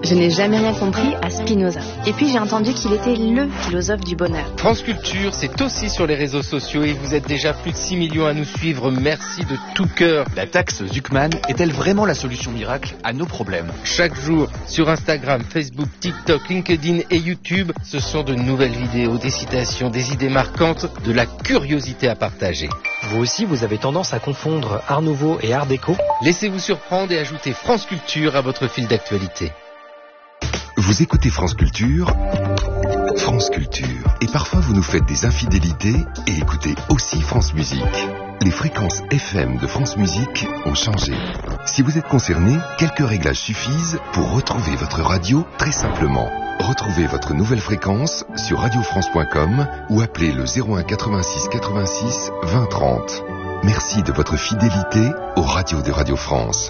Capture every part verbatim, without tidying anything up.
Je n'ai jamais rien compris à Spinoza. Et puis j'ai entendu qu'il était le philosophe du bonheur. France Culture, c'est aussi sur les réseaux sociaux et vous êtes déjà plus de six millions à nous suivre. Merci de tout cœur. La taxe Zuckman est-elle vraiment la solution miracle à nos problèmes ? Chaque jour, sur Instagram, Facebook, TikTok, LinkedIn et YouTube, ce sont de nouvelles vidéos, des citations, des idées marquantes, de la curiosité à partager. Vous aussi, vous avez tendance à confondre Art Nouveau et Art Déco ? Laissez-vous surprendre et ajoutez France Culture à votre fil d'actualité. Vous écoutez France Culture, France Culture. Et parfois vous nous faites des infidélités et écoutez aussi France Musique. Les fréquences F M de France Musique ont changé. Si vous êtes concerné, quelques réglages suffisent pour retrouver votre radio très simplement. Retrouvez votre nouvelle fréquence sur radio france point com ou appelez le zéro un quatre-vingt-six quatre-vingt-six vingt trente. Merci de votre fidélité aux radios de Radio France.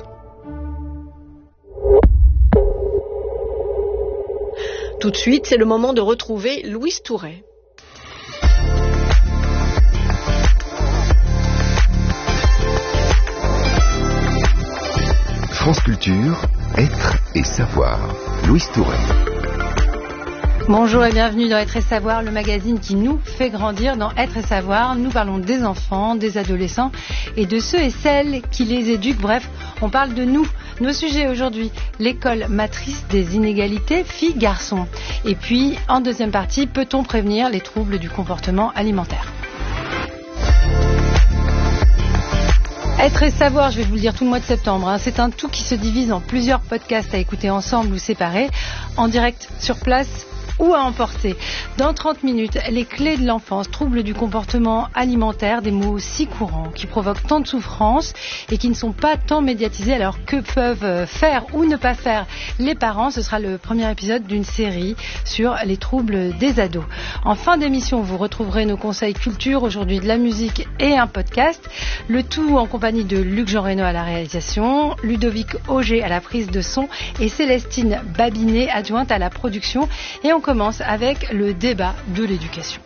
Tout de suite, c'est le moment de retrouver Louise Touret. France Culture, être et savoir. Louise Touret. Bonjour et bienvenue dans Être et Savoir, le magazine qui nous fait grandir. Dans Être et Savoir, nous parlons des enfants, des adolescents et de ceux et celles qui les éduquent. Bref, on parle de nous. Nos sujets aujourd'hui, l'école matrice des inégalités filles-garçons. Et puis, en deuxième partie, peut-on prévenir les troubles du comportement alimentaire ? Être et savoir, je vais vous le dire tout le mois de septembre, hein, c'est un tout qui se divise en plusieurs podcasts à écouter ensemble ou séparés, en direct sur place ou à emporter. Dans trente minutes, les clés de l'enfance, troubles du comportement alimentaire, des mots si courants qui provoquent tant de souffrance et qui ne sont pas tant médiatisés. Alors que peuvent faire ou ne pas faire les parents ? Ce sera le premier épisode d'une série sur les troubles des ados. En fin d'émission, vous retrouverez nos conseils culture, aujourd'hui de la musique et un podcast. Le tout en compagnie de Luc Jean Reynaud à la réalisation, Ludovic Auger à la prise de son et Célestine Babinet, adjointe à la production. Et on commence avec le débat de l'éducation.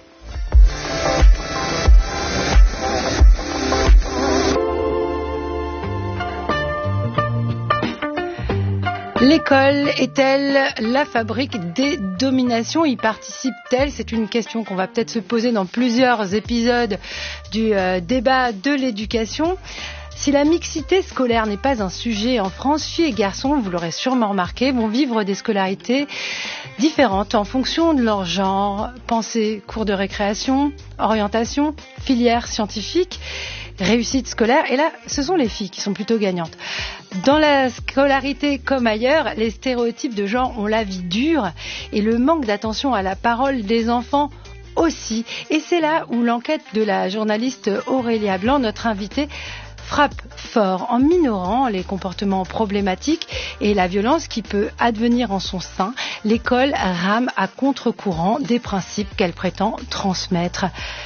L'école est-elle la fabrique des dominations ? Y participe-t-elle ? C'est une question qu'on va peut-être se poser dans plusieurs épisodes du euh, débat de l'éducation. Si la mixité scolaire n'est pas un sujet en France, filles et garçons, vous l'aurez sûrement remarqué, vont vivre des scolarités différentes en fonction de leur genre, pensée, cours de récréation, orientation, filière scientifique, réussite scolaire. Et là, ce sont les filles qui sont plutôt gagnantes. Dans la scolarité comme ailleurs, les stéréotypes de genre ont la vie dure et le manque d'attention à la parole des enfants aussi. Et c'est là où l'enquête de la journaliste Aurélia Blanc, notre invitée, frappe fort en minorant les comportements problématiques et la violence qui peut advenir en son sein. L'école rame à contre-courant des principes qu'elle prétend transmettre.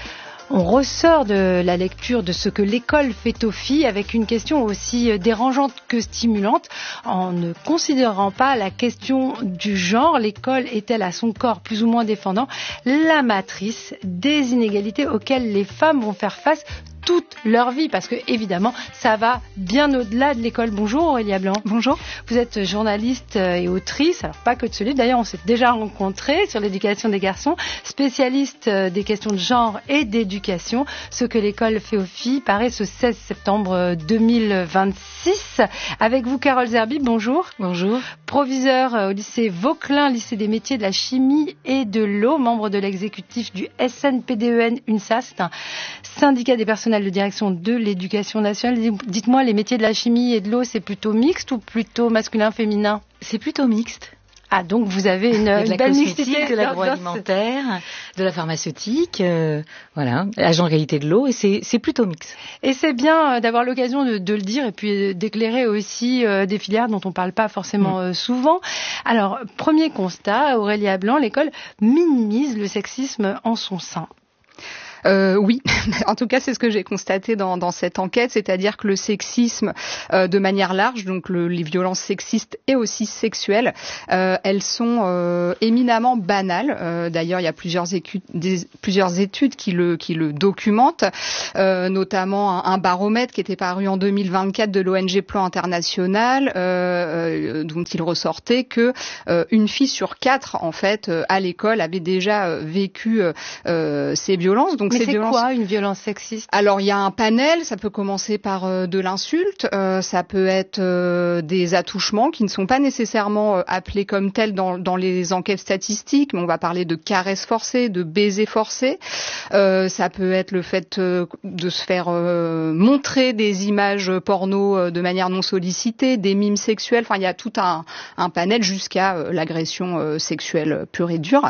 On ressort de la lecture de ce que l'école fait aux filles avec une question aussi dérangeante que stimulante. En ne considérant pas la question du genre, l'école est-elle à son corps plus ou moins défendant la matrice des inégalités auxquelles les femmes vont faire face toute leur vie, parce que évidemment ça va bien au-delà de l'école. Bonjour Aurélia Blanc. Bonjour. Vous êtes journaliste et autrice, alors pas que de ce livre, d'ailleurs on s'est déjà rencontrés sur l'éducation des garçons, spécialiste des questions de genre et d'éducation. Ce que l'école fait aux filles paraît ce seize septembre deux mille vingt-six. Avec vous Carole Zerbi, bonjour. Bonjour. Proviseur au lycée Vauquelin, lycée des métiers de la chimie et de l'eau, membre de l'exécutif du S N P D E N UNSA, c'est un syndicat des personnels de direction de l'éducation nationale. Dites-moi, les métiers de la chimie et de l'eau, c'est plutôt mixte ou plutôt masculin-féminin ? C'est plutôt mixte. Ah, donc vous avez une, de une belle mixité. De l'agroalimentaire, de la pharmaceutique, euh, voilà, agent qualité de l'eau, et c'est, c'est plutôt mixte. Et c'est bien d'avoir l'occasion de, de le dire et puis d'éclairer aussi euh, des filières dont on ne parle pas forcément euh, souvent. Alors, premier constat, Aurélia Blanc, l'école minimise le sexisme en son sein. Euh, oui, en tout cas, c'est ce que j'ai constaté dans, dans cette enquête, c'est-à-dire que le sexisme, euh, de manière large, donc le, les violences sexistes et aussi sexuelles, euh, elles sont euh, éminemment banales. Euh, d'ailleurs, il y a plusieurs études, des, plusieurs études qui le, qui le documentent, euh, notamment un, un baromètre qui était paru en deux mille vingt-quatre de l'O N G Plan International, euh, euh, dont il ressortait que euh, une fille sur quatre, en fait, euh, à l'école, avait déjà euh, vécu euh, ces violences. Donc, Mais ces c'est violences... quoi une violence sexiste? Alors, il y a un panel, ça peut commencer par euh, de l'insulte, euh, ça peut être euh, des attouchements qui ne sont pas nécessairement euh, appelés comme tels dans, dans les enquêtes statistiques, mais on va parler de caresses forcées, de baisers forcés. Euh, ça peut être le fait euh, de se faire euh, montrer des images porno euh, de manière non sollicitée, des mimes sexuels. Enfin, il y a tout un, un panel jusqu'à euh, l'agression euh, sexuelle pure et dure.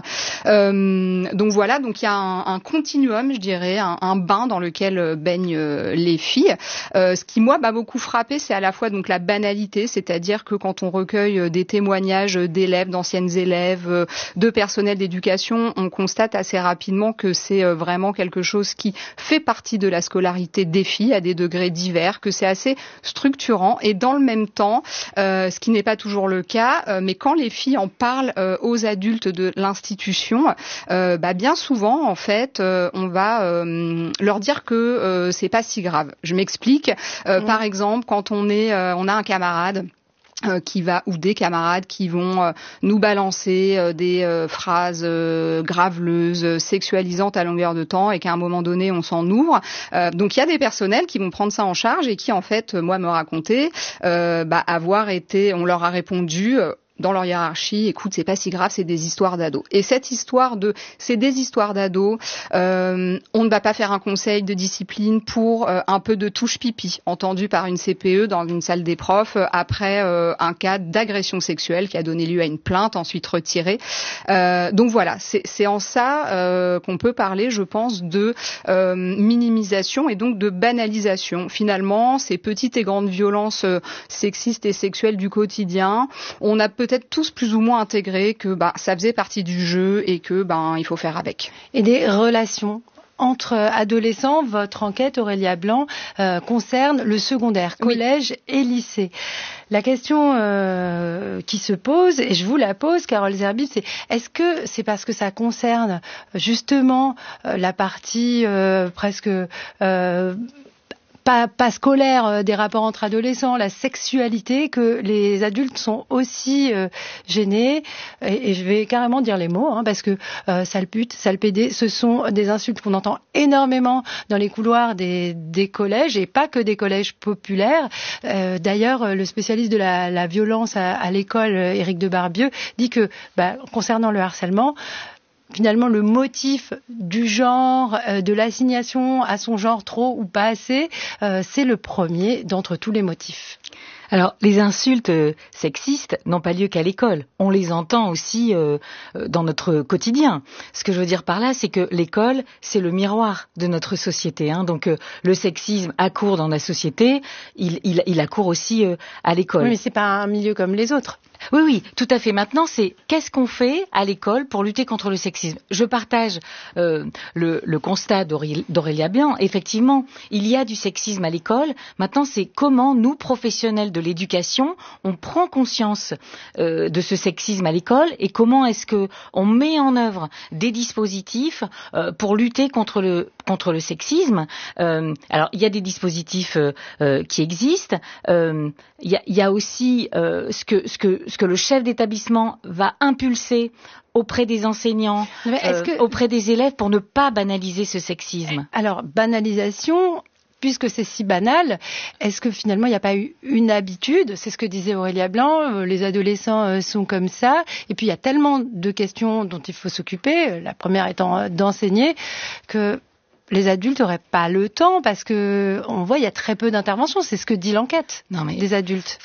Euh, donc voilà, donc il y a un, un continuum, je dirais, un, un bain dans lequel baignent euh, les filles. Euh, ce qui moi m'a beaucoup frappé, c'est à la fois donc la banalité, c'est-à-dire que quand on recueille des témoignages d'élèves, d'anciennes élèves, de personnel d'éducation, on constate assez rapidement que c'est vraiment quelque chose qui fait partie de la scolarité des filles à des degrés divers, que c'est assez structurant et dans le même temps, euh, ce qui n'est pas toujours le cas, euh, mais quand les filles en parlent euh, aux adultes de l'institution, euh, bah bien souvent en fait, euh, on va euh, leur dire que euh, c'est pas si grave. Je m'explique. Euh, mmh. Par exemple, quand on est, euh, on a un camarade Euh, qui va ou des camarades qui vont euh, nous balancer euh, des euh, phrases euh, graveleuses, sexualisantes à longueur de temps et qu'à un moment donné on s'en ouvre. Euh, donc il y a des personnels qui vont prendre ça en charge et qui en fait, moi me racontaient euh, bah, avoir été, on leur a répondu euh, dans leur hiérarchie, écoute, c'est pas si grave, c'est des histoires d'ados. Et cette histoire de, c'est des histoires d'ados, euh, on ne va pas faire un conseil de discipline pour euh, un peu de touche pipi, entendu par une C P E dans une salle des profs, euh, après euh, un cas d'agression sexuelle qui a donné lieu à une plainte, ensuite retirée. Euh, donc voilà, c'est, c'est en ça euh, qu'on peut parler, je pense, de euh, minimisation et donc de banalisation. Finalement, ces petites et grandes violences euh, sexistes et sexuelles du quotidien, on a peut-être tous plus ou moins intégré que bah, ça faisait partie du jeu et que ben il faut faire avec. Et des relations entre adolescents, votre enquête, Aurélia Blanc, euh, concerne le secondaire, collège oui. et lycée. La question euh, qui se pose, et je vous la pose, Carole Zerbib, c'est est-ce que c'est parce que ça concerne justement euh, la partie euh, presque... Euh, Pas, pas scolaire euh, des rapports entre adolescents, la sexualité, que les adultes sont aussi euh, gênés, et, et je vais carrément dire les mots, hein, parce que euh, sale pute, sale pédé, ce sont des insultes qu'on entend énormément dans les couloirs des, des collèges, et pas que des collèges populaires. Euh, d'ailleurs, le spécialiste de la, la violence à, à l'école, Éric de Barbieux, dit que, bah, concernant le harcèlement, finalement, le motif du genre, euh, de l'assignation à son genre trop ou pas assez, euh, c'est le premier d'entre tous les motifs. Alors, les insultes euh, sexistes n'ont pas lieu qu'à l'école. On les entend aussi euh, dans notre quotidien. Ce que je veux dire par là, c'est que l'école, c'est le miroir de notre société. Hein. Donc, euh, le sexisme accourt dans la société, il, il, il accourt aussi euh, à l'école. Oui, mais c'est pas un milieu comme les autres. Oui, oui, tout à fait. Maintenant, c'est qu'est-ce qu'on fait à l'école pour lutter contre le sexisme. Je partage euh, le, le constat d'Aurélia Blanc. Effectivement, il y a du sexisme à l'école. Maintenant, c'est comment nous, professionnels de l'éducation, on prend conscience euh, de ce sexisme à l'école et comment est-ce que on met en œuvre des dispositifs euh, pour lutter contre le contre le sexisme. Euh, alors, il y a des dispositifs euh, euh, qui existent. Euh, il y a, il y a aussi euh, ce que ce que ce que le chef d'établissement va impulser auprès des enseignants, euh, que... auprès des élèves pour ne pas banaliser ce sexisme. Alors, banalisation, puisque c'est si banal, est-ce que finalement il n'y a pas eu une habitude? C'est ce que disait Aurélia Blanc, les adolescents sont comme ça, et puis il y a tellement de questions dont il faut s'occuper, la première étant d'enseigner, que les adultes n'auraient pas le temps, parce que on voit il y a très peu d'interventions, c'est ce que dit l'enquête non, mais... des adultes. Enfin,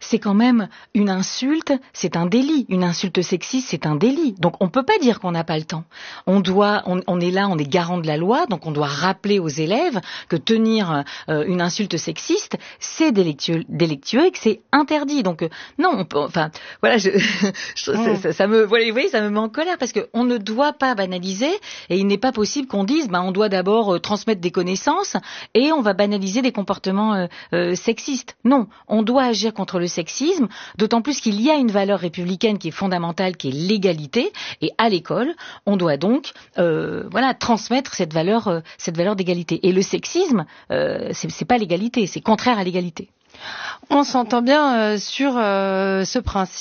c'est quand même une insulte, c'est un délit. Une insulte sexiste, c'est un délit. Donc on peut pas dire qu'on n'a pas le temps. On doit, on, on est là, on est garant de la loi, donc on doit rappeler aux élèves que tenir euh, une insulte sexiste, c'est délictueux, délictueux et que c'est interdit. Donc euh, non, on peut, enfin voilà, je, je, mmh. ça, ça me, vous voyez, ça me met en colère parce que on ne doit pas banaliser et il n'est pas possible qu'on dise, ben on doit d'abord euh, transmettre des connaissances et on va banaliser des comportements euh, euh, sexistes. Non, on doit agir contre le sexisme, d'autant plus qu'il y a une valeur républicaine qui est fondamentale, qui est l'égalité, et à l'école, on doit donc, euh, voilà, transmettre cette valeur, euh, cette valeur d'égalité. Et le sexisme, euh, c'est, c'est pas l'égalité, c'est contraire à l'égalité. On s'entend bien euh, sur euh, ce principe.